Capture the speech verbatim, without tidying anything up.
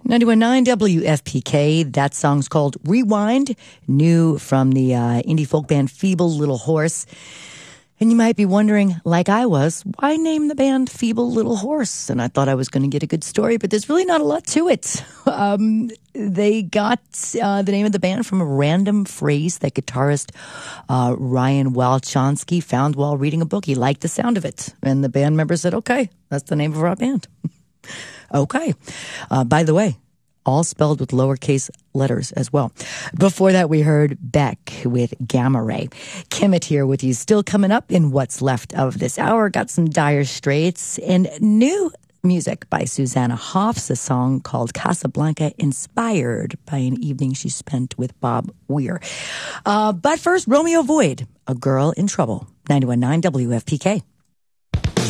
ninety-one point nine W F P K. That song's called Rewind, new from the uh, indie folk band Feeble Little Horse. And you might be wondering, like I was, why name the band Feeble Little Horse? And I thought I was going to get a good story, but there's really not a lot to it. Um, they got uh, the name of the band from a random phrase that guitarist uh, Ryan Walchonsky found while reading a book. He liked the sound of it. And the band member said, okay, that's the name of our band. Okay. Uh, by the way, all spelled with lowercase letters as well. Before that, we heard Beck with Gamma Ray. Kimmett here with you. Still coming up in what's left of this hour. Got some Dire Straits and new music by Susanna Hoffs, a song called Casablanca, inspired by an evening she spent with Bob Weir. Uh, but first, Romeo Void, A Girl in Trouble. ninety-one point nine W F P K.